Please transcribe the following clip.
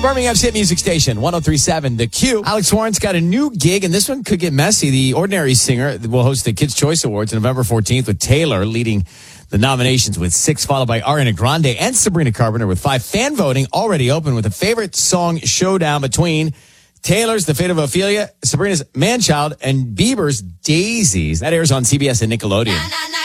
Birmingham's hit music station, 103.7 The Q. Alex Warren's got a new gig, and this one could get messy. The Ordinary Singer will host the Kids' Choice Awards on November 14th with Taylor leading the nominations with 6, followed by Ariana Grande and Sabrina Carpenter with 5. Fan voting already open with a favorite song showdown between Taylor's The Fate of Ophelia, Sabrina's Manchild, and Bieber's Daisies. That airs on CBS and Nickelodeon.